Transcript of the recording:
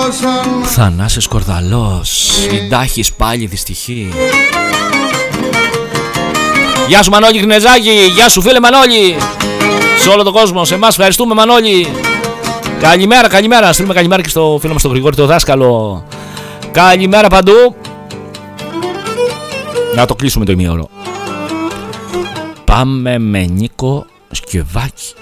Θανάσης Κορδαλός, συντάχεις πάλι δυστυχή. Γεια σου Μανώλη Γνεζάκη, γεια σου φίλε Μανώλη. Σε όλο τον κόσμο, σε εμάς ευχαριστούμε Μανώλη. Καλημέρα, καλημέρα. Στείλουμε καλημέρα και στο φίλο μας τον Γρηγόρη το δάσκαλο. Καλημέρα παντού. Να το κλείσουμε το ημίωρο. Πάμε με Νίκο Σκευάκη.